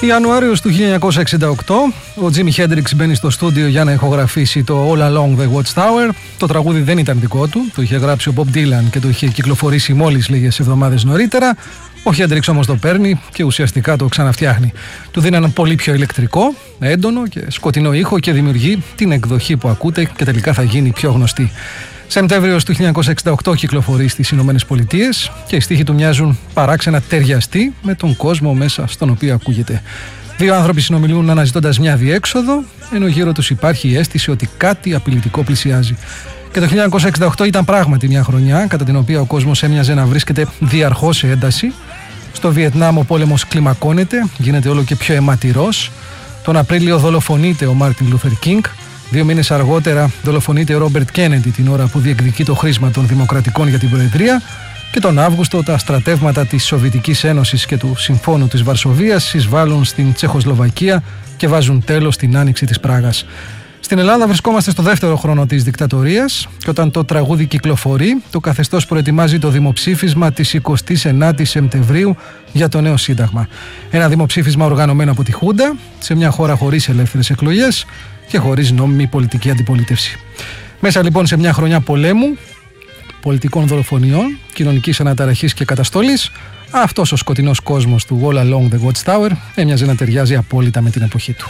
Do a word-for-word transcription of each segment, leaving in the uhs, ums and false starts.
Ιανουάριος του χίλια εννιακόσια εξήντα οκτώ, ο Τζίμι Χέντριξ μπαίνει στο στούντιο για να ηχογραφήσει το All Along the Watchtower. Το τραγούδι δεν ήταν δικό του, το είχε γράψει ο Bob Dylan και το είχε κυκλοφορήσει μόλις λίγες εβδομάδες νωρίτερα. Ο Χέντριξ όμως το παίρνει και ουσιαστικά το ξαναφτιάχνει. Του δίνει έναν πολύ πιο ηλεκτρικό, έντονο και σκοτεινό ήχο και δημιουργεί την εκδοχή που ακούτε και τελικά θα γίνει πιο γνωστή. Σεπτέμβριος του χίλια εννιακόσια εξήντα οκτώ κυκλοφορεί στις Ηνωμένες Πολιτείες και οι στίχοι του μοιάζουν παράξενα ταιριαστοί με τον κόσμο μέσα στον οποίο ακούγεται. Δύο άνθρωποι συνομιλούν αναζητώντας μια διέξοδο, ενώ γύρω τους υπάρχει η αίσθηση ότι κάτι απειλητικό πλησιάζει. Και το χίλια εννιακόσια εξήντα οκτώ ήταν πράγματι μια χρονιά κατά την οποία ο κόσμος έμοιαζε να βρίσκεται διαρχώς σε ένταση. Στο Βιετνάμ ο πόλεμος κλιμακώνεται, γίνεται όλο και πιο αιματηρός. Τον Απρίλιο δολοφονείται ο Μάρτιν Λούθερ Κίνγκ. Δύο μήνες αργότερα δολοφονείται ο Ρόμπερτ Κένεντι την ώρα που διεκδικεί το χρήσμα των Δημοκρατικών για την Προεδρία. Και τον Αύγουστο τα στρατεύματα της Σοβιετικής Ένωσης και του Συμφώνου της Βαρσοβίας εισβάλλουν στην Τσεχοσλοβακία και βάζουν τέλος στην άνοιξη της Πράγας. Στην Ελλάδα βρισκόμαστε στο δεύτερο χρόνο της δικτατορίας και όταν το τραγούδι κυκλοφορεί, το καθεστώς προετοιμάζει το δημοψήφισμα της εικοστής ενάτης Σεπτεμβρίου για το νέο Σύνταγμα. Ένα δημοψήφισμα οργανωμένο από τη Χούντα, σε μια χώρα χωρίς ελεύθερες εκλογές και χωρίς νόμιμη πολιτική αντιπολίτευση. Μέσα λοιπόν σε μια χρονιά πολέμου, πολιτικών δολοφονιών, κοινωνικής αναταραχής και καταστολής, αυτός ο σκοτεινός κόσμος του All Along the Watchtower έμοιαζε να ταιριάζει απόλυτα με την εποχή του.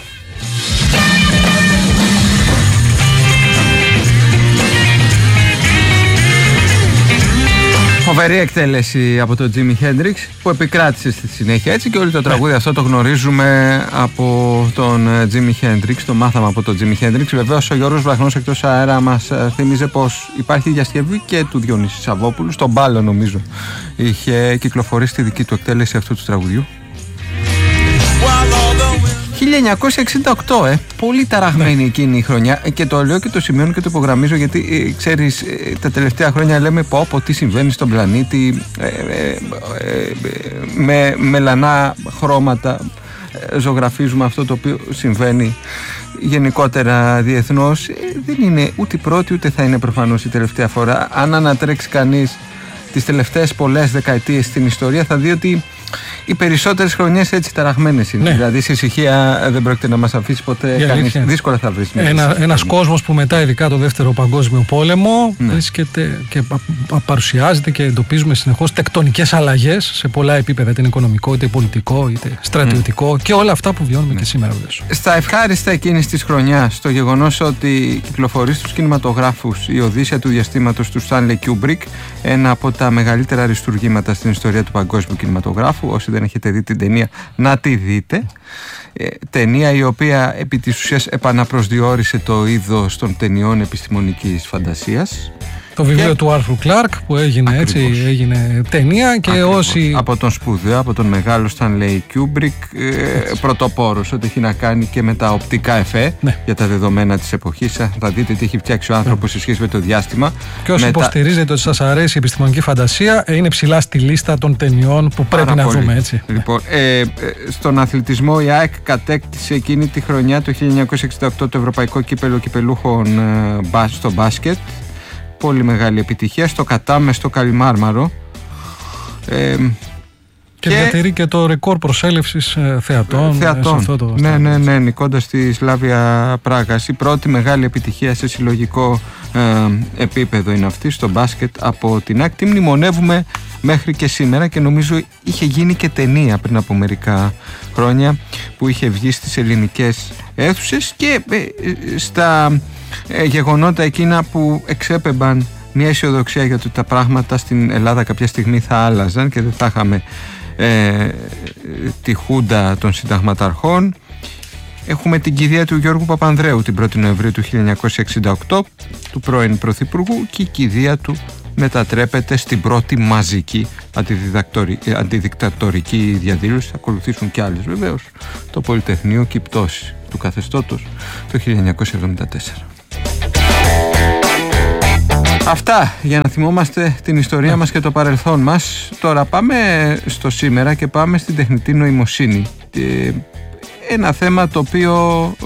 Φοβερή εκτέλεση από τον Τζίμι Χέντριξ που επικράτησε στη συνέχεια έτσι και όλοι το τραγούδι αυτό το γνωρίζουμε από τον Τζίμι Χέντριξ, το μάθαμε από τον Τζίμι Χέντριξ. Βεβαίως ο Γιώργος Βραχνός εκτός αέρα μας θύμιζε πως υπάρχει διασκευή και του Διονύση Σαββόπουλου, στον Μπάλο νομίζω είχε κυκλοφορήσει τη δική του εκτέλεση αυτού του τραγουδιού. χίλια εννιακόσια εξήντα οκτώ, ε, πολύ ταραγμένη ναι. εκείνη η χρονιά και το λέω και το σημειώνω και το υπογραμμίζω γιατί ε, ξέρεις ε, τα τελευταία χρόνια λέμε πω πω τι συμβαίνει στον πλανήτη ε, ε, ε, με μελανά χρώματα ε, ζωγραφίζουμε αυτό το οποίο συμβαίνει γενικότερα διεθνώς. ε, δεν είναι ούτε η πρώτη ούτε θα είναι προφανώς η τελευταία φορά. Αν ανατρέξει κανείς τις τελευταίες πολλές δεκαετίες στην ιστορία θα δει ότι οι περισσότερες χρονιές έτσι ταραγμένες είναι. Ναι. Δηλαδή, σε ησυχία δεν πρόκειται να μας αφήσει ποτέ κανείς. Δύσκολα θα βρεις. Ένα, ένας κόσμος που μετά, ειδικά το Δεύτερο Παγκόσμιο Πόλεμο, ναι. βρίσκεται και παρουσιάζεται και εντοπίζουμε συνεχώς τεκτονικές αλλαγές σε πολλά επίπεδα, είτε οικονομικό, είτε πολιτικό, είτε στρατιωτικό mm. και όλα αυτά που βιώνουμε ναι. και σήμερα. Βέβαια. Στα ευχάριστα εκείνης της χρονιάς, το γεγονός ότι κυκλοφορεί στους κινηματογράφους η Οδύσσεια του διαστήματος του Στάνλεϊ Κιούμπρικ, ένα από τα μεγαλύτερα αριστουργήματα στην ιστορία του παγκόσμιου κινηματογράφου. Όσοι δεν έχετε δει την ταινία, να τη δείτε. Ε, ταινία η οποία επί της ουσίας επαναπροσδιορίσε το είδος των ταινιών επιστημονικής φαντασίας. Το βιβλίο και... του Άρθουρ Κλάρκ που έγινε, έτσι, έγινε ταινία και Ακριβώς. όσοι... Από τον σπουδαίο, από τον μεγάλο Στάνλεϊ Κιούμπρικ, ε, πρωτοπόρος ό,τι έχει να κάνει και με τα οπτικά εφέ ναι. για τα δεδομένα της εποχής. Θα δείτε τι έχει φτιάξει ο άνθρωπος ναι. σε σχέση με το διάστημα. Και όσοι Μετα... υποστηρίζετε ότι σας αρέσει η επιστημονική φαντασία, είναι ψηλά στη λίστα των ταινιών που πρέπει Πάρα να πολύ. δούμε. Έτσι. Λοιπόν, ε, ε, στον αθλητισμό η ΑΕΚ κατέκτησε εκείνη τη χρονιά το χίλια εννιακόσια εξήντα οκτώ το Ευρωπαϊκό Κύπελλο Κυπελούχων ε, στο μπάσκετ. Πολύ μεγάλη επιτυχία στο Κατάμε, στο Καλιμάρμαρο. Ε, και, και διατηρεί και το ρεκόρ προσέλευσης ε, θεατών. θεατών. Ε, αυτό το ναι, ναι, ναι, νικώντας τη Σλάβια Πράγας. Η πρώτη μεγάλη επιτυχία σε συλλογικό ε, επίπεδο είναι αυτή στο μπάσκετ από την ΑΕΚ. Τη μνημονεύουμε μέχρι και σήμερα και νομίζω είχε γίνει και ταινία πριν από μερικά χρόνια που είχε βγει στις ελληνικές αίθουσες και ε, στα... Ε, γεγονότα εκείνα που εξέπεμπαν μια αισιοδοξία για το ότι τα πράγματα στην Ελλάδα κάποια στιγμή θα άλλαζαν και δεν θα είχαμε ε, τη Χούντα των συνταγματαρχών. Έχουμε την κηδεία του Γιώργου Παπανδρέου την πρώτη Νοεμβρίου του χίλια εννιακόσια εξήντα οκτώ, του πρώην Πρωθυπουργού, και η κηδεία του μετατρέπεται στην πρώτη μαζική αντιδικτατορική διαδήλωση. Θα ακολουθήσουν και άλλες βεβαίως, το Πολυτεχνείο και η πτώση του καθεστώτος το χίλια εννιακόσια εβδομήντα τέσσερα. Αυτά για να θυμόμαστε την ιστορία μας και το παρελθόν μας. Τώρα πάμε στο σήμερα και πάμε στην τεχνητή νοημοσύνη. ένα θέμα το οποίο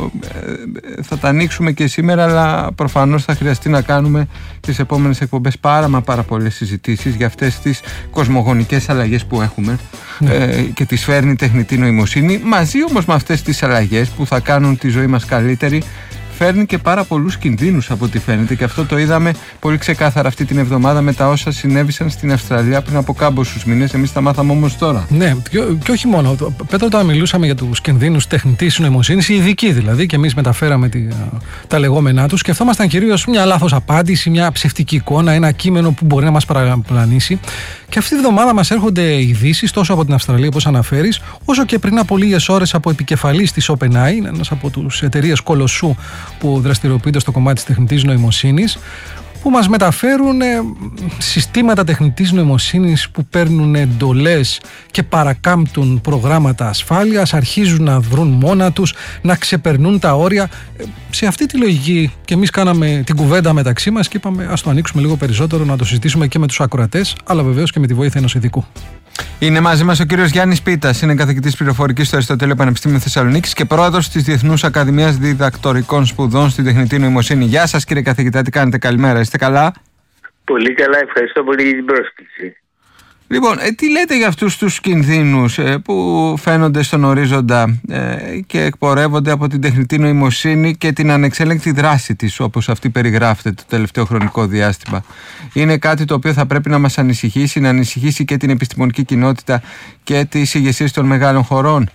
θα τα ανοίξουμε και σήμερα, αλλά προφανώς θα χρειαστεί να κάνουμε τις επόμενες εκπομπές πάρα μα πάρα πολλές συζητήσεις για αυτές τις κοσμογονικές αλλαγές που έχουμε ναι. ε, και τις φέρνει η τεχνητή νοημοσύνη, μαζί όμως με αυτές τις αλλαγές που θα κάνουν τη ζωή μας καλύτερη. Φέρνει και πάρα πολλούς κινδύνους από ό,τι φαίνεται, και αυτό το είδαμε πολύ ξεκάθαρα αυτή την εβδομάδα με τα όσα συνέβησαν στην Αυστραλία πριν από κάμποσους μήνες. Εμείς τα μάθαμε όμως τώρα. Ναι, και, και όχι μόνο. Πέτρο, όταν μιλούσαμε για τους κινδύνους τεχνητής νοημοσύνης, οι ειδικοί δηλαδή, και εμείς μεταφέραμε τη, τα λεγόμενά τους, σκεφτόμασταν κυρίως μια λάθος απάντηση, μια ψευτική εικόνα, ένα κείμενο που μπορεί να μας παραπλανήσει. Και αυτή τη βδομάδα μας έρχονται ειδήσεις τόσο από την Αυστραλία, όπως αναφέρεις, όσο και πριν από λίγες ώρες από επικεφαλής της OpenAI, ένας από τους εταιρείες κολοσσού που δραστηριοποιείται στο κομμάτι της τεχνητής νοημοσύνης, που μας μεταφέρουν συστήματα τεχνητής νοημοσύνης που παίρνουν εντολές και παρακάμπτουν προγράμματα ασφάλειας, αρχίζουν να βρουν μόνα τους, να ξεπερνούν τα όρια. Σε αυτή τη λογική και εμείς κάναμε την κουβέντα μεταξύ μας και είπαμε ας το ανοίξουμε λίγο περισσότερο, να το συζητήσουμε και με τους ακροατές, αλλά βεβαίως και με τη βοήθεια ενός ειδικού. Είναι μαζί μας ο κύριος Γιάννης Πίτας, είναι καθηγητής πληροφορικής στο Αριστοτέλειο Πανεπιστήμιο Θεσσαλονίκης και πρόεδρος της Διεθνούς Ακαδημίας Διδακτορικών Σπουδών στην Τεχνητή Νοημοσύνη. Γεια σας κύριε καθηγητά, τι κάνετε, καλημέρα, είστε καλά? Πολύ καλά, ευχαριστώ πολύ για την πρόσκληση. Λοιπόν, ε, τι λέτε για αυτούς τους κινδύνους ε, που φαίνονται στον ορίζοντα ε, και εκπορεύονται από την τεχνητή νοημοσύνη και την ανεξέλεγκτη δράση της, όπως αυτή περιγράφεται το τελευταίο χρονικό διάστημα? Είναι κάτι το οποίο θα πρέπει να μας ανησυχήσει, να ανησυχήσει και την επιστημονική κοινότητα και τις ηγεσίες των μεγάλων χωρών?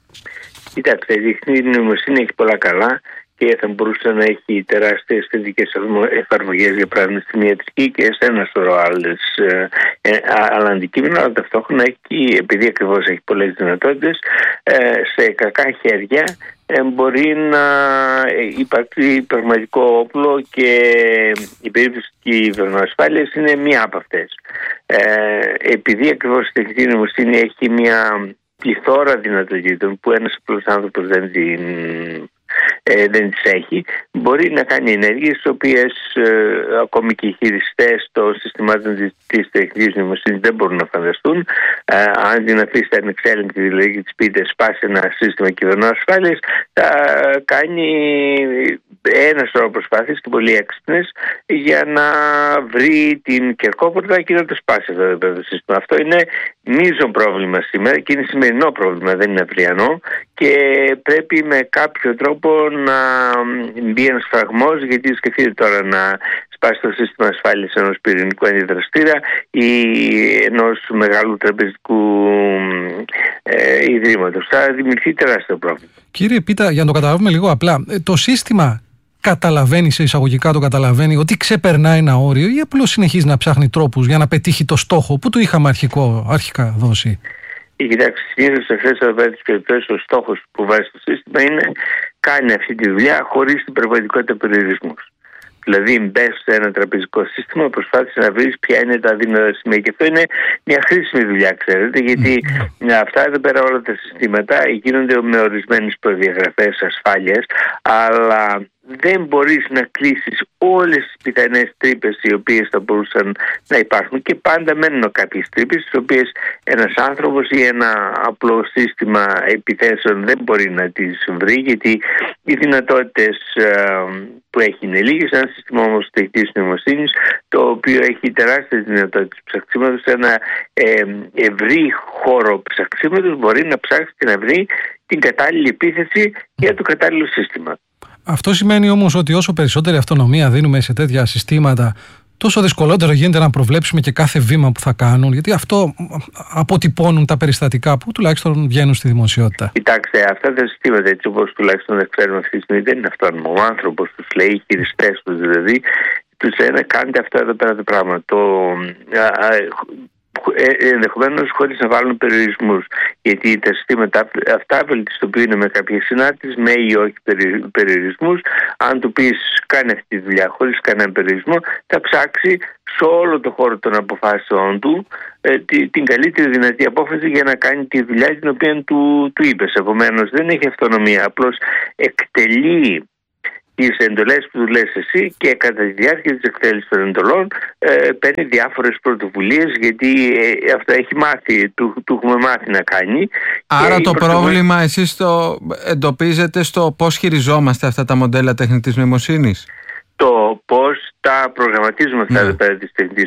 Κοιτάξτε, η τεχνητή νοημοσύνη έχει πολλά καλά και θα μπορούσε να έχει τεράστιες θετικές εφαρμογές, για παράδειγμα στην ιατρική και σε ένα σωρό άλλες ε, άλλα αντικείμενα, αλλά ταυτόχρονα έχει, επειδή ακριβώς έχει πολλές δυνατότητες, ε, σε κακά χέρια ε, μπορεί να υπάρξει πραγματικό όπλο, και η περίπτωση της κυβερνοασφάλειας είναι μία από αυτές. Ε, επειδή ακριβώς η τεχνητή νοημοσύνη έχει μία πληθώρα δυνατοτήτων που ένας απλός άνθρωπος δεν την Ε, δεν τις έχει, μπορεί να κάνει ενέργειες τις οποίες ε, ακόμη και οι χειριστές των συστημάτων της, της τεχνητής νοημοσύνης δεν μπορούν να φανταστούν. Ε, αν την αφήσετε ανεξέλεγκτη, δηλαδή και της πείτε σπάσει ένα σύστημα κυβερνοασφάλειας, θα κάνει ένα σωρό προσπάθειες και πολύ έξυπνες για να βρει την κερκόπορτα και να το σπάσει αυτό το σύστημα. Αυτό είναι μείζον πρόβλημα σήμερα και είναι σημερινό πρόβλημα, δεν είναι αυριανό, και πρέπει με κάποιο τρόπο να μπει ένας φραγμός, γιατί σκεφτείτε τώρα να σπάσει το σύστημα ασφάλειας ενός πυρηνικού αντιδραστήρα ή ενός μεγάλου τραπεζικού ε, ιδρύματος. Θα δημιουργηθεί τεράστιο πρόβλημα. Κύριε Πίτα, για να το καταλάβουμε λίγο απλά, το σύστημα καταλαβαίνει, σε εισαγωγικά το καταλαβαίνει, ότι ξεπερνά ένα όριο, ή απλώς συνεχίζει να ψάχνει τρόπους για να πετύχει το στόχο που του είχαμε αρχικό, αρχικά δώσει? Κοιτάξτε, συνήθως σε αυτές τις περιπτώσεις ο στόχος που βάζει στο σύστημα είναι κάνει αυτή τη δουλειά χωρίς την πραγματικότητα περιορισμούς. Δηλαδή, μπες σε ένα τραπεζικό σύστημα, προσπάθησε να βρεις ποια είναι τα αδύνατα σημεία. Και αυτό είναι μια χρήσιμη δουλειά, ξέρετε, γιατί mm. αυτά εδώ πέρα όλα τα συστήματα γίνονται με ορισμένες προδιαγραφές ασφάλειας, αλλά δεν μπορείς να κλείσεις όλες τις πιθανές τρύπες οι οποίες θα μπορούσαν να υπάρχουν, και πάντα μένουν κάποιες τρύπες τις οποίες ένας άνθρωπος ή ένα απλό σύστημα επιθέσεων δεν μπορεί να τις βρει, γιατί οι δυνατότητες ε, που έχει είναι λίγες. Ένα σύστημα όμως τεχνητής νοημοσύνης, το οποίο έχει τεράστιες δυνατότητες ψαξίματος, σε ένα ε, ευρύ χώρο ψαξίματος μπορεί να ψάξει και να βρει την κατάλληλη επίθεση για το κατάλληλο σύστημα. Αυτό σημαίνει όμως ότι όσο περισσότερη αυτονομία δίνουμε σε τέτοια συστήματα, τόσο δυσκολότερο γίνεται να προβλέψουμε και κάθε βήμα που θα κάνουν, γιατί αυτό αποτυπώνουν τα περιστατικά που τουλάχιστον βγαίνουν στη δημοσιότητα. Κοιτάξτε, αυτά τα συστήματα, έτσι όπως τουλάχιστον δεν ξέρουμε αυτή τη στιγμή, δεν είναι αυτόνομο. Ο άνθρωπος τους λέει, οι χειριστές τους δηλαδή, τους λένε κάντε αυτά εδώ πέρα το πράγμα. Το, ενδεχομένως χωρίς να βάλουν περιορισμούς, γιατί τα συστήματα αυτά βελτιστοποιούν με κάποιες συνάρτησεις, με ή όχι περιορισμούς. Αν του πεις κάνει αυτή τη δουλειά χωρίς κανένα περιορισμό, θα ψάξει σε όλο το χώρο των αποφάσεων του ε, την, την καλύτερη δυνατή απόφαση για να κάνει τη δουλειά την οποία του, του είπες. Επομένως δεν έχει αυτονομία, απλώς εκτελεί τις εντολές που του λες εσύ και κατά τη διάρκεια της εκτέλεσης των εντολών ε, παίρνει διάφορες πρωτοβουλίες, γιατί ε, αυτό έχει μάθει, του, του έχουμε μάθει να κάνει. Άρα και το πρωτοβουλία... πρόβλημα εσείς το εντοπίζετε στο πώς χειριζόμαστε αυτά τα μοντέλα τεχνητής νοημοσύνης? Το πώς τα προγραμματίζουμε αυτά ναι. τα,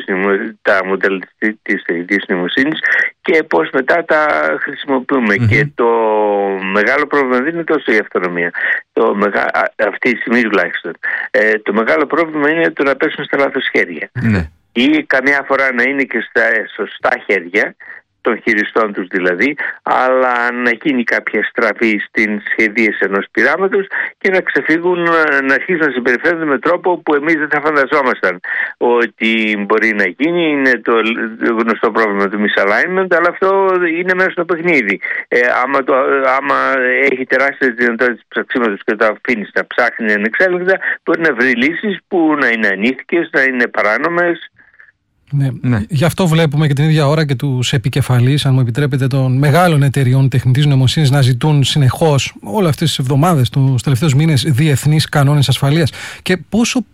τα μοντέλα της τεχνητής νοημοσύνης και πώς μετά τα χρησιμοποιούμε. Mm-hmm. Και το μεγάλο πρόβλημα δεν είναι τόσο η αυτονομία, το μεγα... αυτή τη στιγμή τουλάχιστον. Ε, το μεγάλο πρόβλημα είναι το να πέσουν στα λάθος χέρια. Ναι. Ή καμιά φορά να είναι και στα σωστά χέρια, των χειριστών τους δηλαδή, αλλά να γίνει κάποια στραβή στην σχεδίαση ενός πειράματος και να ξεφύγουν, να αρχίσουν να συμπεριφέρονται με τρόπο που εμείς δεν θα φανταζόμασταν ότι μπορεί να γίνει. Είναι το γνωστό πρόβλημα του misalignment, αλλά αυτό είναι μέσα στο παιχνίδι. Ε, άμα, το, άμα έχει τεράστιες δυνατότητες ψαξίματος και το αφήνεις να ψάχνει ανεξέλεγκτα, μπορεί να βρει λύσεις που να είναι ανήθικες, να είναι παράνομες. Ναι. Ναι. Γι' αυτό βλέπουμε και την ίδια ώρα και τους επικεφαλείς, αν μου επιτρέπετε, των μεγάλων εταιριών τεχνητής νοημοσύνης να ζητούν συνεχώς όλες αυτές τις εβδομάδες, τους τελευταίους μήνες, διεθνείς κανόνες ασφαλείας. Και πόσο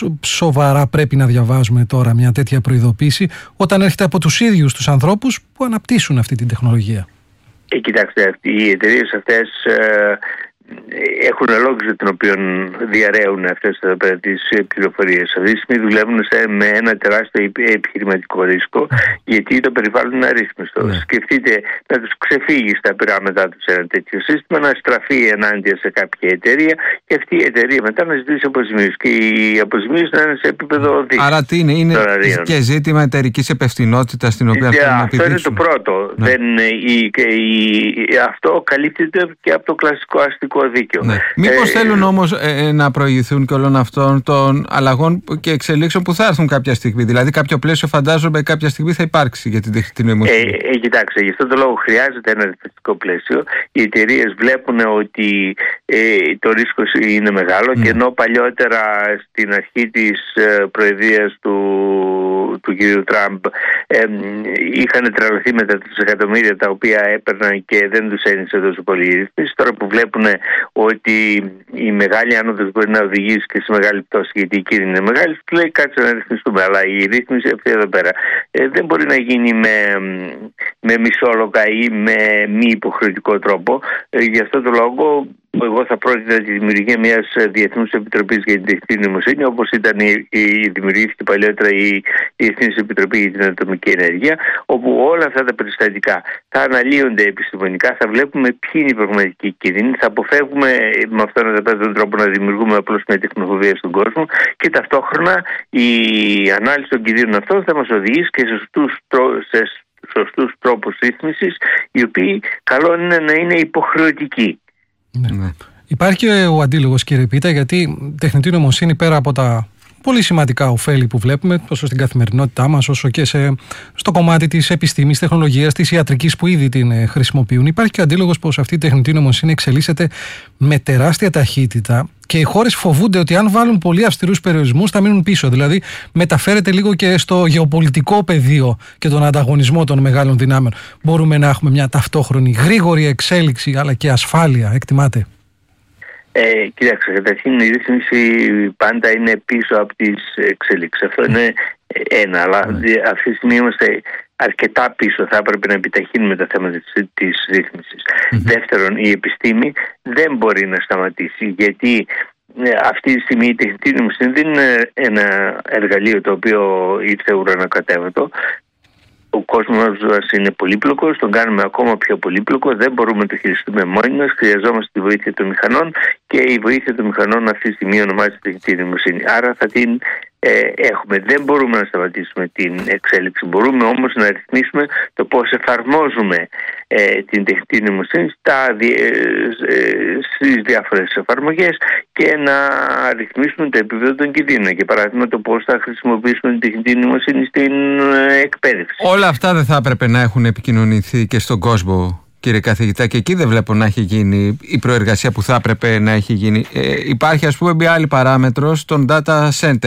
σοβαρά πρέπει να διαβάζουμε τώρα μια τέτοια προειδοποίηση όταν έρχεται από τους ίδιους τους ανθρώπους που αναπτύσσουν αυτή την τεχνολογία? Ε, κοιτάξτε, οι εταιρείες αυτές ε, έχουν λόγους για τον οποίο διαρρέουν αυτές τις πληροφορίες. Αυτή τη στιγμή δουλεύουν σε, με ένα τεράστιο επιχειρηματικό ρίσκο, γιατί το περιβάλλον είναι αρρύθμιστο. Ναι. Σκεφτείτε να τους ξεφύγει στα πειράματά τους ένα τέτοιο σύστημα, να στραφεί ενάντια σε κάποια εταιρεία και αυτή η εταιρεία μετά να ζητήσει αποζημίωση. Και η αποζημίωση να είναι σε επίπεδο δίκτυου. Άρα τι είναι, είναι και ζήτημα εταιρικής επευθυνότητας στην οποία θέλουμε να επιδείξουμε. Αυτό είναι το πρώτο. Ναι. Δεν, η, η, αυτό καλύπτεται και από το κλασικό αστικό δίκαιο. Ναι. Μήπως ε, θέλουν όμως ε, να προηγηθούν και όλων αυτών των αλλαγών και εξελίξεων που θα έρθουν κάποια στιγμή? Δηλαδή, κάποιο πλαίσιο φαντάζομαι κάποια στιγμή θα υπάρξει για την τεχνητή νοημοσύνη. Ε, ε, κοιτάξτε, γι' αυτό το λόγο χρειάζεται ένα ρυθμιστικό πλαίσιο. Οι εταιρείες βλέπουν ότι ε, το ρίσκο είναι μεγάλο mm. και ενώ παλιότερα στην αρχή της ε, προεδρίας του, του κ. Τραμπ ε, είχαν τρελαθεί με τα εκατομμύρια τα οποία έπαιρναν και δεν τους ένιωσε τόσο πολύ η ρύθμιση. Τώρα που βλέπουν ότι η μεγάλη άνοδος μπορεί να οδηγήσει και σε μεγάλη πτώση, γιατί η κίνδυνη είναι μεγάλη, του λέει κάτσε να ρυθμιστούμε. Αλλά η ρύθμιση αυτή εδώ πέρα ε, δεν μπορεί να γίνει με, με μισόλογα ή με μη υποχρεωτικό τρόπο. Ε, γι' αυτό το λόγο εγώ θα πρότεινα τη δημιουργία μιας διεθνούς επιτροπής για την τεχνητή νοημοσύνη, όπως ήταν η, η, δημιουργήθηκε παλιότερα η Διεθνής Επιτροπή για την Ατομική Ενέργεια, όπου όλα αυτά τα περιστατικά θα αναλύονται επιστημονικά, θα βλέπουμε ποιοι είναι οι πραγματικοί κίνδυνοι, θα αποφεύγουμε με αυτόν τον τρόπο να δημιουργούμε απλώς μια τεχνοφοβία στον κόσμο και ταυτόχρονα η ανάλυση των κινδύνων αυτών θα μας οδηγήσει και σε σωστούς, σε σωστούς τρόπους ρύθμισης, οι οποίοι καλό είναι να είναι υποχρεωτικοί. Ναι. Ναι. Υπάρχει και ο αντίλογος, κύριε Πίτα, γιατί η τεχνητή νοημοσύνη πέρα από τα πολύ σημαντικά ωφέλη που βλέπουμε τόσο στην καθημερινότητά μας όσο και σε, στο κομμάτι της επιστήμης, τεχνολογίας, της ιατρικής που ήδη την χρησιμοποιούν, υπάρχει και ο αντίλογος πως αυτή η τεχνητή νοημοσύνη εξελίσσεται με τεράστια ταχύτητα και οι χώρες φοβούνται ότι αν βάλουν πολύ αυστηρούς περιορισμούς θα μείνουν πίσω. Δηλαδή μεταφέρεται λίγο και στο γεωπολιτικό πεδίο και τον ανταγωνισμό των μεγάλων δυνάμεων. Μπορούμε να έχουμε μια ταυτόχρονη γρήγορη εξέλιξη αλλά και ασφάλεια, εκτιμάτε? Ε, κοιτάξτε, καταρχήν η ρύθμιση πάντα είναι πίσω από τις εξελίξεις. Αυτό είναι ένα, αλλά mm. αυτή τη στιγμή είμαστε αρκετά πίσω. Θα έπρεπε να επιταχύνουμε τα θέματα της, της ρύθμισης. Mm-hmm. Δεύτερον, η επιστήμη δεν μπορεί να σταματήσει, γιατί αυτή τη στιγμή η τεχνητή νοημοσύνη δεν είναι ένα εργαλείο το οποίο ήρθε ουρανοκατέβατο. Ο κόσμος μας είναι πολύπλοκος, τον κάνουμε ακόμα πιο πολύπλοκο, δεν μπορούμε να το χειριστούμε μόνοι μας, χρειαζόμαστε τη βοήθεια των μηχανών και η βοήθεια των μηχανών αυτή τη στιγμή ονομάζεται τεχνητή νοημοσύνη. Άρα θα την ε, έχουμε. Δεν μπορούμε να σταματήσουμε την εξέλιξη, μπορούμε όμως να ρυθμίσουμε το πώς εφαρμόζουμε ε, την τεχνητή νοημοσύνη στα, ε, ε, στις διάφορες εφαρμογές και να ρυθμίσουμε το επίπεδο των κινδύνων. Για παράδειγμα, το πώς θα χρησιμοποιήσουμε την τεχνητή νοημοσύνη στην ε, εκπαίδευση. Όλα αυτά δεν θα έπρεπε να έχουν επικοινωνηθεί και στον κόσμο, κύριε καθηγητά, και εκεί δεν βλέπω να έχει γίνει η προεργασία που θα έπρεπε να έχει γίνει. Ε, υπάρχει, ας πούμε, μια άλλη παράμετρος των data centers.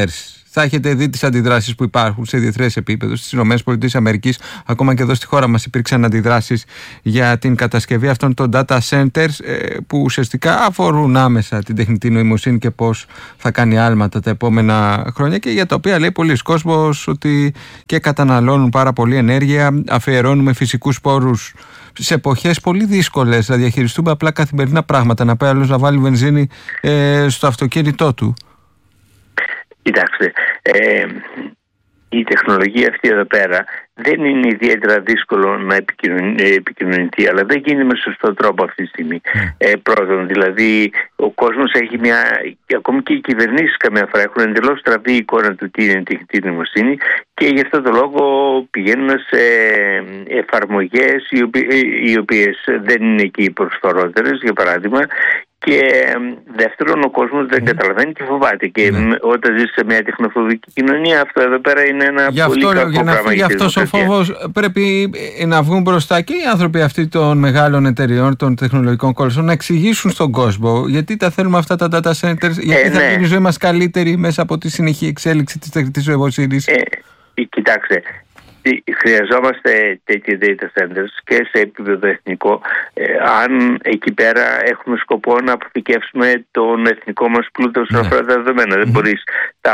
Θα έχετε δει τις αντιδράσεις που υπάρχουν σε διεθνές επίπεδο στις ΗΠΑ. Ακόμα και εδώ στη χώρα μας υπήρξαν αντιδράσεις για την κατασκευή αυτών των data centers που ουσιαστικά αφορούν άμεσα την τεχνητή νοημοσύνη και πώς θα κάνει άλματα τα επόμενα χρόνια, και για τα οποία λέει πολλοί κόσμος ότι και καταναλώνουν πάρα πολύ ενέργεια, αφιερώνουμε φυσικούς πόρους σε εποχές πολύ δύσκολες να διαχειριστούμε απλά καθημερινά πράγματα, να πάει άλλος να βάλει βενζίνη ε, στο αυτοκίνητό του. Κοιτάξτε, ε, η τεχνολογία αυτή εδώ πέρα δεν είναι ιδιαίτερα δύσκολο να επικοινωνηθεί, αλλά δεν γίνεται με σωστό τρόπο αυτή τη στιγμή. Mm. Ε, πρώτον, δηλαδή, ο κόσμος έχει μια. Ακόμη και οι κυβερνήσεις καμιά φορά έχουν εντελώς στραβή εικόνα του τι είναι τεχνητή νοημοσύνη, και γι' αυτό το λόγο πηγαίνουν σε εφαρμογές οι, οποίες, οι οποίες δεν είναι και οι προσφορότερες, για παράδειγμα. Και δεύτερον, ο κόσμος δεν καταλαβαίνει και φοβάται. Και ναι. όταν ζεις σε μια τεχνοφοβική κοινωνία, αυτό εδώ πέρα είναι ένα γι πολύ αυτό, κακό για να πράγμα. Γι' αυτός ο φόβος πρέπει να βγουν μπροστά και οι άνθρωποι αυτοί των μεγάλων εταιριών, των τεχνολογικών κόλπων, να εξηγήσουν στον κόσμο γιατί τα θέλουμε αυτά τα data centers, γιατί ε, θα γίνει ναι. η ζωή μας καλύτερη μέσα από τη συνεχή εξέλιξη της τεχνητής νοημοσύνης. Ε, κοιτάξτε. Χρειαζόμαστε τέτοια data centers και σε επίπεδο εθνικό, ε, αν εκεί πέρα έχουμε σκοπό να αποθηκεύσουμε τον εθνικό μας πλούτο όσον αφορά τα δεδομένα. Mm-hmm. Δεν μπορείς τα,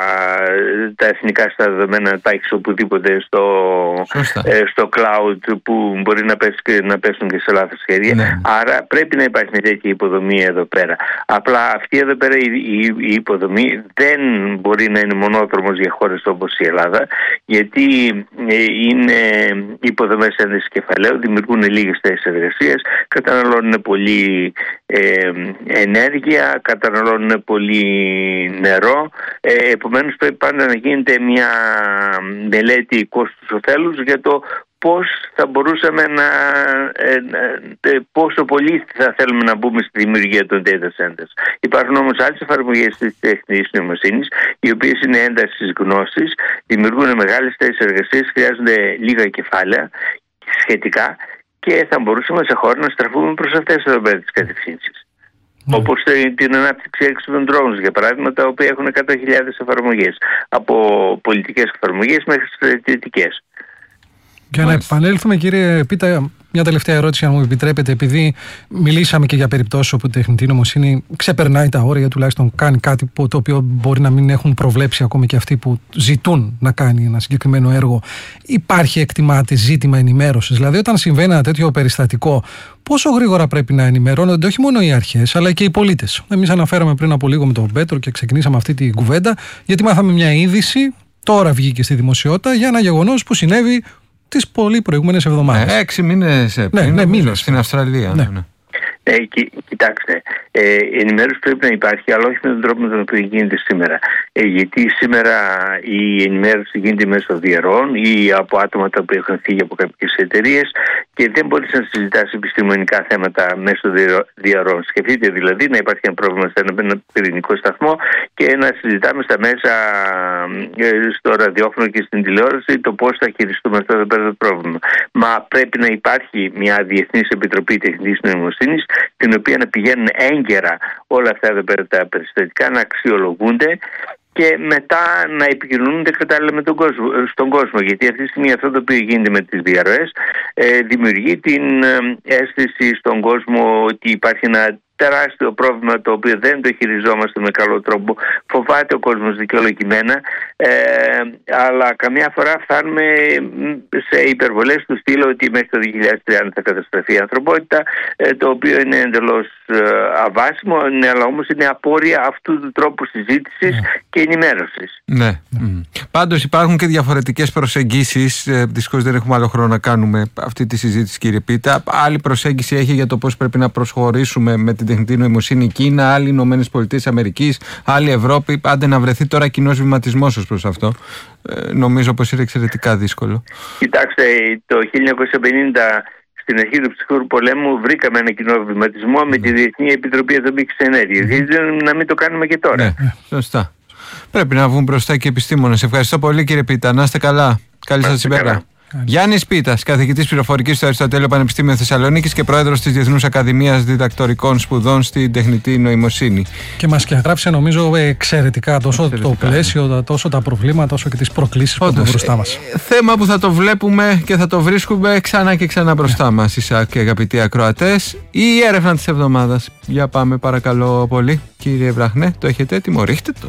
τα εθνικά στα δεδομένα να τα έχεις οπουδήποτε στο, ε, στο cloud που μπορεί να, πέσει, να πέσουν και σε λάθος χέρια. Mm-hmm. Άρα πρέπει να υπάρχει μια τέτοια υποδομή εδώ πέρα. Απλά αυτή εδώ πέρα η, η, η υποδομή δεν μπορεί να είναι μονόδρομος για χώρες όπως η Ελλάδα, γιατί είναι υποδομές έντασης κεφαλαίου, δημιουργούν λίγες θέσεις εργασίας, καταναλώνουν πολύ ε, ενέργεια, καταναλώνουν πολύ νερό. Ε, επομένως πρέπει πάντα να γίνεται μια μελέτη κόστους-οφέλους για το πώς θα μπορούσαμε να, ε, ε, πόσο πολύ θα θέλουμε να μπούμε στη δημιουργία των data centers. Υπάρχουν όμως άλλες εφαρμογές της τεχνητής νοημοσύνης, οι οποίες είναι έντασης γνώσης, δημιουργούν μεγάλες θέσεις εργασίας, χρειάζονται λίγα κεφάλαια σχετικά, και θα μπορούσαμε σε χώρο να στραφούμε προς αυτές εδώ πέρα τις κατευθύνσεις. Mm. Όπως την ανάπτυξη έξυπνων drones, για παράδειγμα, τα οποία έχουν εκατό χιλιάδες εφαρμογές, από πολιτικές εφαρμογές μέχρι στρατιωτικές. Για να επανέλθουμε, κύριε Πίτα, μια τελευταία ερώτηση, αν μου επιτρέπετε, επειδή μιλήσαμε και για περιπτώσεις όπου η τεχνητή νοημοσύνη ξεπερνάει τα όρια, τουλάχιστον κάνει κάτι που, το οποίο μπορεί να μην έχουν προβλέψει ακόμη και αυτοί που ζητούν να κάνει ένα συγκεκριμένο έργο. Υπάρχει, εκτιμάται, ζήτημα ενημέρωσης? Δηλαδή, όταν συμβαίνει ένα τέτοιο περιστατικό, πόσο γρήγορα πρέπει να ενημερώνονται όχι μόνο οι αρχές, αλλά και οι πολίτες? Εμείς αναφέραμε πριν από λίγο με τον Πέτρο και ξεκινήσαμε αυτή την κουβέντα, γιατί μάθαμε μια είδηση, τώρα βγήκε στη δημοσιότητα, για ένα γεγονός που συνέβη τις πολύ προηγούμενες εβδομάδες. Ε, έξι μήνες πριν, ναι, ναι, μήνες στην Αυστραλία. Ναι. Ναι. Ε, κοι, κοιτάξτε, ε, η ενημέρωση πρέπει να υπάρχει, αλλά όχι με τον τρόπο με τον οποίο γίνεται σήμερα. Ε, γιατί σήμερα η ενημέρωση γίνεται μέσω διαρροών ή από άτομα τα οποία έχουν φύγει από κάποιες εταιρείες, και δεν μπορείς να συζητάς επιστημονικά θέματα μέσω διαρροών. Σκεφτείτε δηλαδή να υπάρχει ένα πρόβλημα σε ένα πυρηνικό σταθμό και να συζητάμε στα μέσα, στο ραδιόφωνο και στην τηλεόραση, το πώς θα χειριστούμε αυτό το πρόβλημα. Μα πρέπει να υπάρχει μια Διεθνής Επιτροπή Τεχνητής Νοημοσύνης, την οποία να πηγαίνουν έγκαιρα όλα αυτά εδώ πέρα τα περιστατικά, να αξιολογούνται και μετά να επικοινωνούνται κατάλληλα με τον κόσμο, στον κόσμο. Γιατί αυτή τη στιγμή αυτό το οποίο γίνεται με τις διαρροές ε, δημιουργεί την ε, αίσθηση στον κόσμο ότι υπάρχει ένα τεράστιο πρόβλημα το οποίο δεν το χειριζόμαστε με καλό τρόπο. Φοβάται ο κόσμος δικαιολογημένα, ε, αλλά καμιά φορά φτάνουμε σε υπερβολές του στυλ ότι μέχρι το δύο χιλιάδες τριάντα θα καταστραφεί η ανθρωπότητα, ε, το οποίο είναι εντελώς ε, αβάσιμο, ναι, αλλά όμως είναι απόρρια αυτού του τρόπου συζήτησης yeah. και ενημέρωσης. Ναι. Mm. Πάντως υπάρχουν και διαφορετικές προσεγγίσεις. Ε, δυστυχώς δεν έχουμε άλλο χρόνο να κάνουμε αυτή τη συζήτηση, κύριε Πίτα. Άλλη προσέγγιση έχει για το πώς πρέπει να προσχωρήσουμε με την τεχνητή νοημοσύνη Κίνα, άλλοι Ηνωμένες Πολιτείες Αμερικής, άλλη Ευρώπη. Άντε να βρεθεί τώρα κοινός βηματισμός ως προς αυτό. Ε, νομίζω πως είναι εξαιρετικά δύσκολο. Κοιτάξτε, το χίλια εννιακόσια πενήντα, στην αρχή του ψυχρού πολέμου, βρήκαμε ένα κοινό βηματισμό mm. με τη Διεθνή Επιτροπή Ατομικής Ενέργειας. Mm. Γιατί να μην το κάνουμε και τώρα. Ναι, σωστά. Πρέπει να βγουν μπροστά και επιστήμονες. Ευχαριστώ πολύ, κύριε Πίτα. Να είστε καλά. Καλή σας ημέρα. Γιάννης Πίτας, καθηγητής πληροφορικής στο Αριστοτέλειο Πανεπιστήμιο Θεσσαλονίκης και πρόεδρος της Διεθνούς Ακαδημίας Διδακτορικών Σπουδών στην Τεχνητή Νοημοσύνη. Και μας διαγράψε, νομίζω, εξαιρετικά τόσο εξαιρετικά, το πλαίσιο, ναι. τόσο τα προβλήματα, όσο και τις προκλήσεις που έχουμε μπροστά μας. Ε, θέμα που θα το βλέπουμε και θα το βρίσκουμε ξανά και ξανά μπροστά yeah. μας, Ισάκ και αγαπητοί ακροατές. Η έρευνα της εβδομάδας. Για πάμε, παρακαλώ πολύ. Κύριε Βραχνέ, το έχετε έτοιμο, ρίχτε το.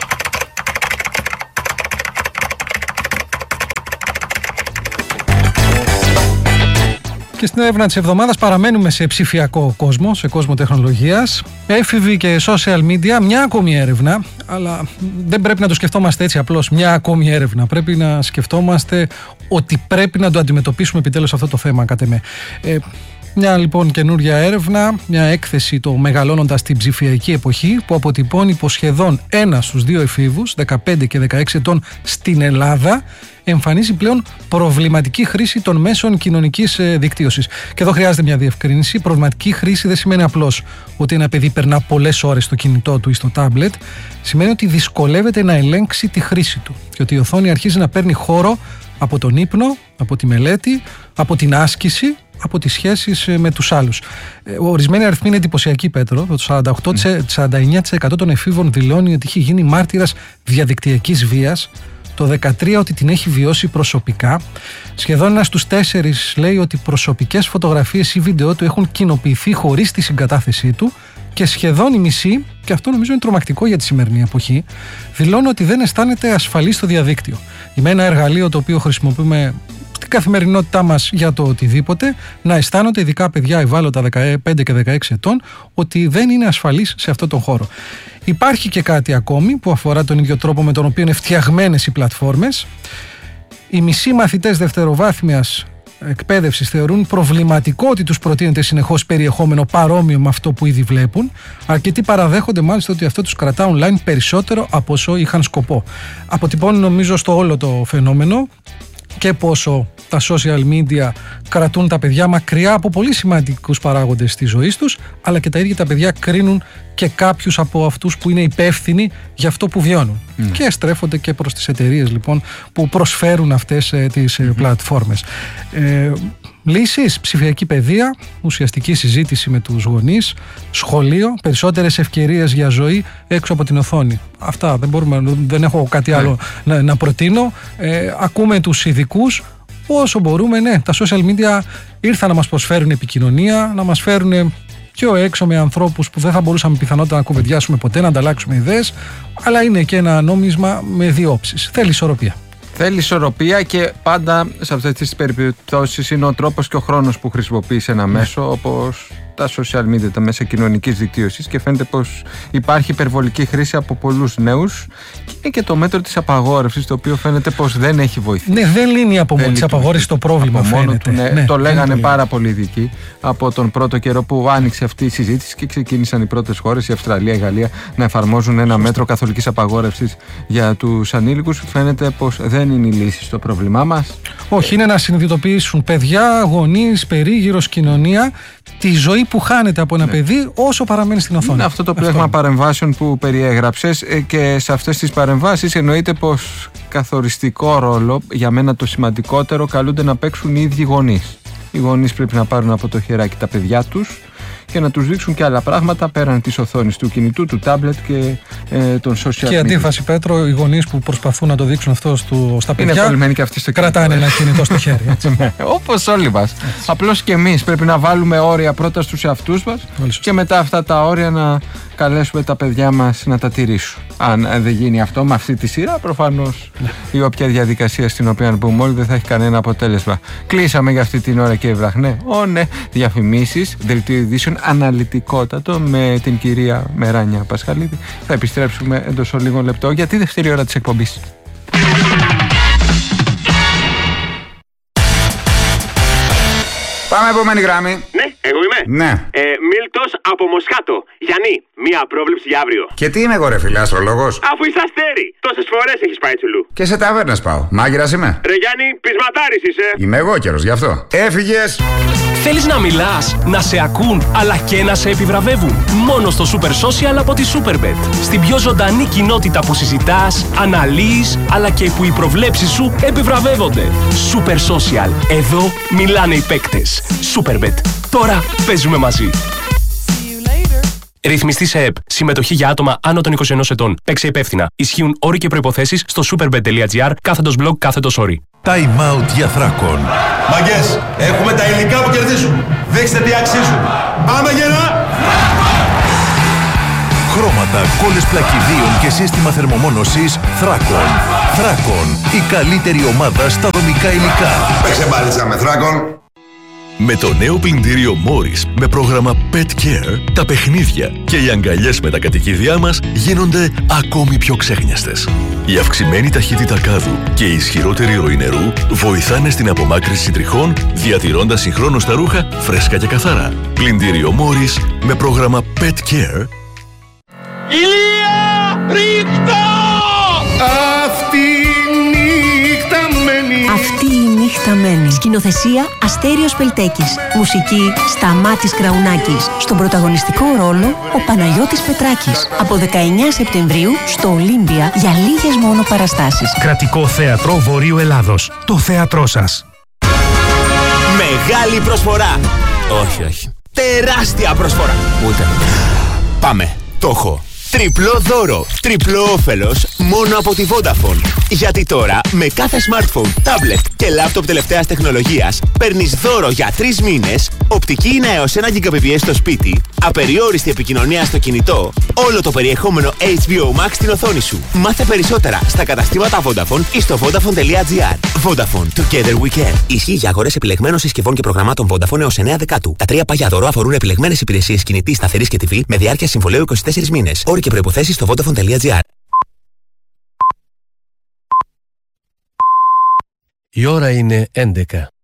Και στην έρευνα της εβδομάδας παραμένουμε σε ψηφιακό κόσμο, σε κόσμο τεχνολογίας. Έφηβοι και social media, μια ακόμη έρευνα, αλλά δεν πρέπει να το σκεφτόμαστε έτσι απλώς, μια ακόμη έρευνα. Πρέπει να σκεφτόμαστε ότι πρέπει να το αντιμετωπίσουμε επιτέλους αυτό το θέμα, κατ' εμέ. Ε, Μια λοιπόν καινούρια έρευνα, μια έκθεση το μεγαλώνοντας την ψηφιακή εποχή, που αποτυπώνει πως σχεδόν ένα στους δύο εφήβους, δεκαπέντε και δεκαέξι ετών στην Ελλάδα, εμφανίζει πλέον προβληματική χρήση των μέσων κοινωνικής δικτύωσης. Και εδώ χρειάζεται μια διευκρίνηση. Προβληματική χρήση δεν σημαίνει απλώς ότι ένα παιδί περνά πολλές ώρες στο κινητό του ή στο τάμπλετ. Σημαίνει ότι δυσκολεύεται να ελέγξει τη χρήση του και ότι η οθόνη αρχίζει να παίρνει χώρο από τον ύπνο, από τη μελέτη, από την άσκηση, από τις σχέσεις με τους άλλους. Ορισμένοι αριθμοί είναι εντυπωσιακοί, Πέτρο. Το σαράντα οκτώ με σαράντα εννέα τοις εκατό των εφήβων δηλώνει ότι έχει γίνει μάρτυρας διαδικτυακής βίας. Το δεκατρία ότι την έχει βιώσει προσωπικά. Σχεδόν ένας στους τέσσερις λέει ότι προσωπικές φωτογραφίες ή βίντεο του έχουν κοινοποιηθεί χωρίς τη συγκατάθεσή του. Και σχεδόν η μισή, και αυτό νομίζω είναι τρομακτικό για τη σημερινή εποχή, δηλώνει ότι δεν αισθάνεται ασφαλή στο διαδίκτυο. Με ένα εργαλείο το οποίο χρησιμοποιούμε στην καθημερινότητά μας για το οτιδήποτε, να αισθάνονται, ειδικά παιδιά ευάλωτα δεκαπέντε και δεκαέξι ετών, ότι δεν είναι ασφαλείς σε αυτόν τον χώρο. Υπάρχει και κάτι ακόμη που αφορά τον ίδιο τρόπο με τον οποίο είναι φτιαγμένες οι πλατφόρμες. Οι μισοί μαθητές δευτεροβάθμιας εκπαίδευσης θεωρούν προβληματικό ότι τους προτείνεται συνεχώς περιεχόμενο παρόμοιο με αυτό που ήδη βλέπουν. Αρκετοί παραδέχονται μάλιστα ότι αυτό τους κρατά online περισσότερο από όσο είχαν σκοπό. Αποτυπώνει νομίζω στο όλο το φαινόμενο και πόσο τα social media κρατούν τα παιδιά μακριά από πολύ σημαντικούς παράγοντες της ζωής τους, αλλά και τα ίδια τα παιδιά κρίνουν και κάποιους από αυτούς που είναι υπεύθυνοι για αυτό που βιώνουν. Mm. Και στρέφονται και προς τις εταιρείες λοιπόν που προσφέρουν αυτές ε, τις ε, mm-hmm. πλατφόρμες. Ε, λύσεις, ψηφιακή παιδεία, ουσιαστική συζήτηση με τους γονείς, σχολείο, περισσότερες ευκαιρίες για ζωή έξω από την οθόνη. Αυτά, δεν, μπορούμε, δεν έχω κάτι άλλο mm. να, να προτείνω. Ε, ακούμε τους ειδικούς. Όσο μπορούμε, ναι, τα social media ήρθαν να μας προσφέρουν επικοινωνία, να μας φέρουν πιο έξω με ανθρώπους που δεν θα μπορούσαμε πιθανότατα να κουβεντιάσουμε ποτέ, να ανταλλάξουμε ιδέες, αλλά είναι και ένα νόμισμα με δύο όψεις. Θέλει ισορροπία. Θέλει ισορροπία και πάντα σε αυτές τις περιπτώσεις είναι ο τρόπος και ο χρόνος που χρησιμοποιείς ένα μέσο, ναι. όπως τα social media, τα μέσα κοινωνικής δικτύωσης, και φαίνεται πως υπάρχει υπερβολική χρήση από πολλούς νέους, και είναι και το μέτρο της απαγόρευσης, το οποίο φαίνεται πως δεν έχει βοηθήσει. Ναι, δεν λύνει από μόνη της απαγόρευσης το πρόβλημα, από μόνο του, ναι, ναι, το λέγανε πάρα πολύ ειδικοί από τον πρώτο καιρό που άνοιξε αυτή η συζήτηση και ξεκίνησαν οι πρώτες χώρες, η Αυστραλία, η Γαλλία, να εφαρμόζουν ένα μέτρο καθολικής απαγόρευσης για τους ανήλικους. Φαίνεται πως δεν είναι η λύση στο πρόβλημά μας. Όχι, είναι να συνειδητοποιήσουν παιδιά, γονείς, περίγυρος, κοινωνία, τη ζωή που χάνεται από ένα ναι. παιδί όσο παραμένει στην οθόνη. Είναι αυτό το πλέγμα αυτό. παρεμβάσεων που περιέγραψες, και σε αυτές τις παρεμβάσεις εννοείται πως καθοριστικό ρόλο, για μένα το σημαντικότερο, καλούνται να παίξουν οι ίδιοι γονείς. Οι γονείς πρέπει να πάρουν από το χεράκι τα παιδιά τους και να τους δείξουν και άλλα πράγματα πέραν της οθόνης του κινητού, του τάμπλετ και ε, των social media. Και η αντίφαση, Πέτρο, οι γονείς που προσπαθούν να το δείξουν αυτό στο, στα παιδιά, είναι κολλημένοι και αυτοί στο κινητό. Κρατάνε ένα κινητό στο χέρι. Όπως όλοι μας. Απλώς και εμείς πρέπει να βάλουμε όρια πρώτα στους εαυτούς μας και μετά αυτά τα όρια να καλέσουμε τα παιδιά μας να τα τηρήσουν. Αν δεν γίνει αυτό με αυτή τη σειρά, προφανώς ναι. η όποια διαδικασία στην οποία μπούμε όλοι δεν θα έχει κανένα αποτέλεσμα. Κλείσαμε για αυτή την ώρα, κύριε Βραχνέ. Ω ναι, διαφημίσεις, δελτίο ειδήσεων αναλυτικότατο με την κυρία Μεράνια Πασχαλίδη. Θα επιστρέψουμε εντός λίγων λεπτό για τη δεύτερη ώρα της εκπομπής. Πάμε επόμενη γράμμη. Ναι, εγώ είμαι. Ναι. Ε, Μίλτος Από Μοσχάτο. Γιάννη, μία πρόβλεψη για αύριο. Και τι είμαι εγώ, ρε φίλε, αστρολόγος? Αφού είσαι αστέρι. Τόσες φορές έχεις πάει τσουλού. Και σε ταβέρνες πάω. Μάγειρας είμαι. Ρε Γιάννη, πεισματάρης είσαι. Είμαι εγώ καιρος γι' αυτό. Έφυγες. Θέλεις να μιλάς, να σε ακούν, αλλά και να σε επιβραβεύουν? Μόνο στο Super Social από τη Superbet. Στην πιο ζωντανή κοινότητα που συζητάς, αναλύεις, αλλά και που οι προβλέψεις σου επιβραβεύονται. Super Social. Εδώ μιλάνε οι παίκτες. Superbet. Τώρα παίζουμε μαζί. Ρυθμιστή σε ΕΠ. Συμμετοχή για άτομα άνω των είκοσι ενός ετών. Παίξε υπεύθυνα. Ισχύουν όροι και προϋποθέσεις στο superbet.gr κάθετος blog κάθετος όροι. Time out για Θράκον. Μαγκές, έχουμε τα υλικά που κερδίζουν. Δείξτε τι αξίζουν. Πάμε γερά! Χρώματα, κόλλες πλακιδίων και σύστημα θερμομόνωσης Θράκον. Θράκον. Η καλύτερη ομάδα στα δομικά υλικά. Παίξε μπάλιτσα με Θράκον. Με το νέο πλυντήριο Morris με πρόγραμμα Pet Care, τα παιχνίδια και οι αγκαλιές με τα κατοικίδια μας γίνονται ακόμη πιο ξέχνιαστες. Η αυξημένη ταχύτητα κάδου και η ισχυρότερη ροή νερού βοηθάνε στην απομάκρυνση τριχών, διατηρώντας συγχρόνως τα ρούχα φρέσκα και καθαρά. Πλυντήριο Morris με πρόγραμμα Pet Care. Ηλία! Ρίχτα! Αυτή η νύχτα μένει. Αυτή η νύχτα μένει. Σκηνοθεσία Αστέριος Πελτέκης. Μουσική Σταμάτης Κραουνάκης. Στον πρωταγωνιστικό ρόλο ο Παναγιώτης Πετράκης. Από δεκαεννέα Σεπτεμβρίου στο Ολύμπια για λίγες μόνο παραστάσεις. Κρατικό Θέατρο Βορείου Ελλάδος. Το θέατρό σας. Μεγάλη προσφορά. Όχι, όχι. Τεράστια προσφορά. Ούτε. Πάμε. Το έχω. Τριπλό δώρο, τριπλό όφελος μόνο από τη Vodafone. Γιατί τώρα με κάθε smartphone, tablet και laptop τελευταίας τεχνολογίας παίρνεις δώρο για τρεις μήνες, οπτική ίνα έως ένα γιγαμπιτ στο σπίτι, απεριόριστη επικοινωνία στο κινητό, όλο το περιεχόμενο έιτς μπι ο Max στην οθόνη σου. Μάθε περισσότερα στα καταστήματα Vodafone ή στο vodafone.gr. Vodafone, together we can. Ισχύει για αγορές επιλεγμένων συσκευών και προγραμμάτων Vodafone έως εννέα Δεκάτου. Τα τρία παλιά δώρο αφορούν επιλεγμένες υπηρεσίες κινητής, σταθερής και τι βι με διάρκεια συμβολαίου είκοσι τέσσερις μήνες. Όροι και προϋποθέσεις στο vodafone.gr. Η ώρα είναι έντεκα.